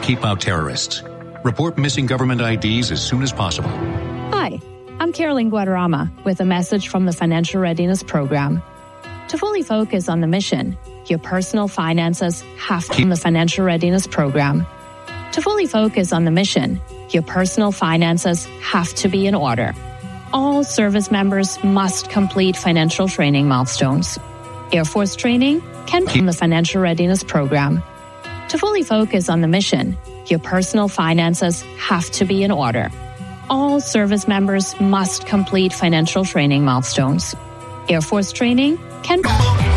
keep out terrorists. Report missing government IDs as soon as possible. Hi, I'm Carolyn Guadarrama with a message from the Financial Readiness Program. To fully focus on the mission, your personal finances have to be in the Financial Readiness Program. To fully focus on the mission, your personal finances have to be in order. All service members must complete financial training milestones. Air Force training can be in the Financial Readiness Program. To fully focus on the mission, your personal finances have to be in order. All service members must complete financial training milestones. Air Force training can